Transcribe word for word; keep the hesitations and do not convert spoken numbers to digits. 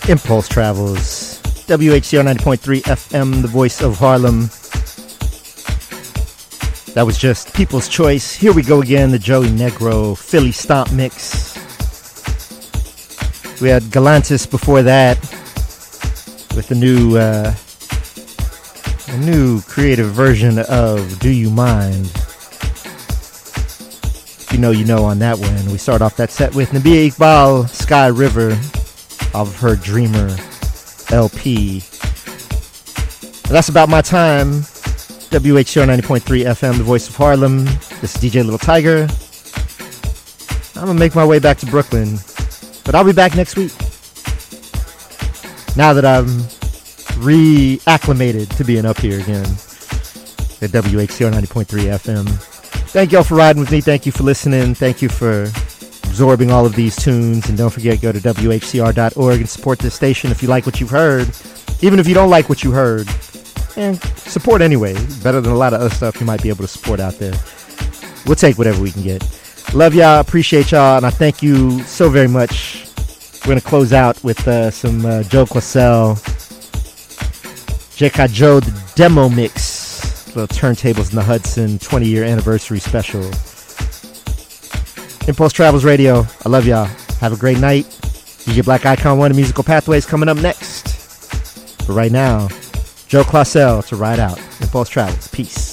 Impulse Travels, W H C R ninety point three F M, the voice of Harlem. That was just People's Choice. Here we go again, the Joey Negro Philly Stomp mix. We had Galantis before that with the new, uh, a new creative version of Do You Mind? If you know, you know on that one. We start off that set with Nabia Iqbal, Sky River, of her Dreamer L P. And that's about my time. W H C R ninety point three F M, the voice of Harlem. This is D J Little Tiger. I'm going to make my way back to Brooklyn, but I'll be back next week. Now that I'm reacclimated to being up here again at W H C R ninety point three F M. Thank y'all for riding with me. Thank you for listening. Thank you for absorbing all of these tunes. And don't forget, go to W H C R dot org and support this station if you like what you've heard. Even if you don't like what you heard, and support anyway. Better than a lot of other stuff you might be able to support out there. We'll take whatever we can get. Love y'all. Appreciate y'all. And I thank you so very much. We're going to close out with uh, some uh, Joe Classell, J K Joe, the demo mix. Little Turntables in the Hudson twenty year anniversary special. Impulse Travels Radio. I love y'all. Have a great night. D J Black Icon one, Musical Pathways coming up next. But right now, Joe Classell to ride out. Impulse Travels. Peace.